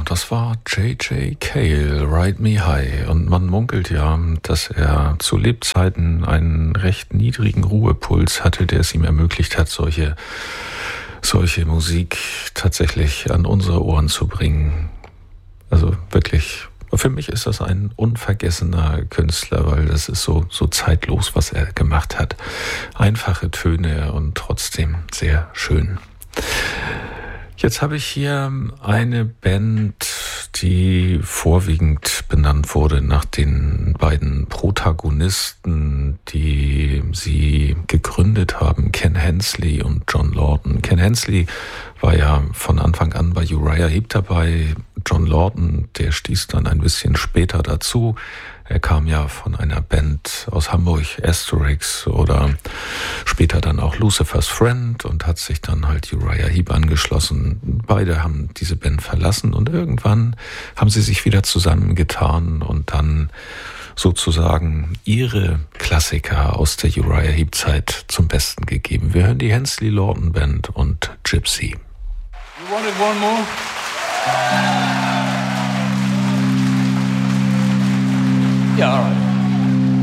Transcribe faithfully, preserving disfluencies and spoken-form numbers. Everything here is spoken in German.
das war J J Cale, Ride Me High. Und man munkelt ja, dass er zu Lebzeiten einen recht niedrigen Ruhepuls hatte, der es ihm ermöglicht hat, solche, solche Musik tatsächlich an unsere Ohren zu bringen. Also wirklich, für mich ist das ein unvergessener Künstler, weil das ist so, so zeitlos, was er gemacht hat. Einfache Töne und trotzdem sehr schön. Jetzt habe ich hier eine Band, die vorwiegend benannt wurde nach den beiden Protagonisten, die sie gegründet haben, Ken Hensley und John Lawton. Ken Hensley war ja von Anfang an bei Uriah Heep dabei. John Lawton, der stieß dann ein bisschen später dazu. Er kam ja von einer Band aus Hamburg, Asterix, oder später dann auch Lucifer's Friend, und hat sich dann halt Uriah Heep angeschlossen. Beide haben diese Band verlassen und irgendwann haben sie sich wieder zusammengetan und dann sozusagen ihre Klassiker aus der Uriah Heep Zeit zum Besten gegeben. Wir hören die Hensley Lawton Band und Gypsy. You wanted one more?